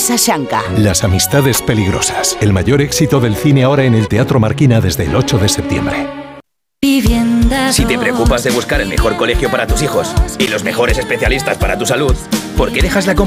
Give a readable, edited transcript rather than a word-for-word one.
Shashanka. Las amistades peligrosas. El mayor éxito del cine ahora en el Teatro Marquina desde el 8 de septiembre. Si te preocupas de buscar el mejor colegio para tus hijos y los mejores especialistas para tu salud, ¿por qué dejas la